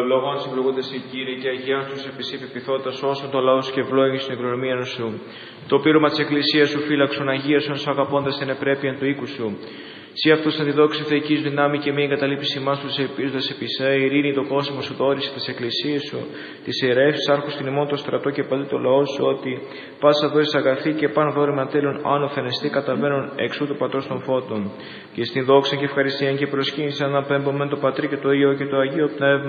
λόγων συμπλογούνται σε Κύριε και αγιάς τους επισή πεπιθώντας όσων το λαό και ευλόγησης στην εκλογία σου. Το πείρωμα της Εκκλησίας σου φύλαξον αγίασον σου αγαπώντας την επρέπεια του οίκου σου. Συ αυτός αντιδόξει θεϊκής δυνάμει και μη εγκαταλείπεις ημάς τους ελπίζοντας επισέ, ειρήνη το κόσμο σου, το όρισε της Εκκλησίας σου, της ιερεύσης άρχους την ημών το στρατό και παντού το λαό σου, ότι πάσα δώσεις αγαθή και πάνω δώρημα τέλων άνωθεν εστί καταβαίνουν εξού του Πατρός των Φώτων. Και στην δόξα και ευχαριστία και προσκύνηση αναπέμπομεν το Πατρί και το Υιό και το Αγίο Πνεύμα.